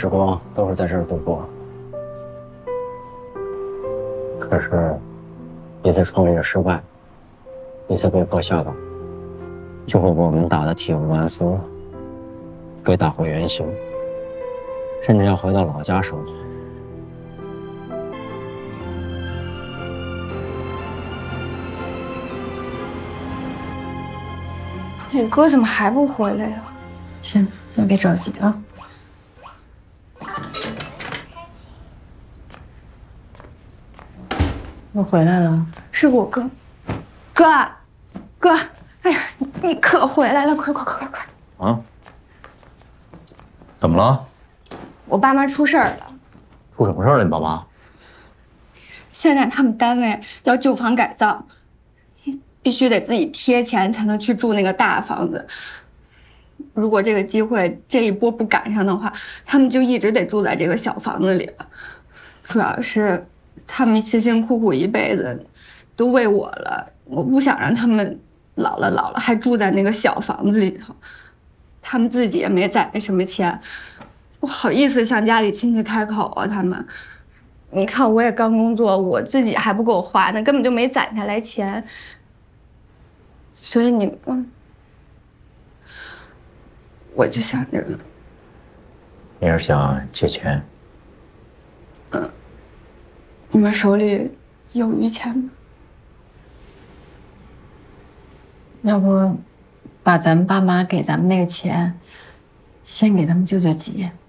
时光都是在这儿度过。可是，一次创业的失败，一次被迫下岗，就会把我们打得体无完肤，给打回原形，甚至要回到老家生活。 你哥怎么还不回来呀？ 先别着急啊。我回来了， 是我哥，哥，哎呀，你可回来了，快！ 啊？怎么了？ 我爸妈出事儿了。 出什么事儿了？你爸妈？ 现在他们单位要旧房改造，必须得自己贴钱才能去住那个大房子。如果这个机会这一波不赶上的话，他们就一直得住在这个小房子里了。主要是他们辛辛苦苦一辈子都为我了，我不想让他们老了还住在那个小房子里头。他们自己也没攒什么钱，不好意思向家里亲戚开口啊。他们，你看我也刚工作，我自己还不够花呢，根本就没攒下来钱。所以你们，我就想着， 你是想借钱？ 你们手里有余钱吗？ 要不把咱们爸妈给咱们那个钱，先给他们救急。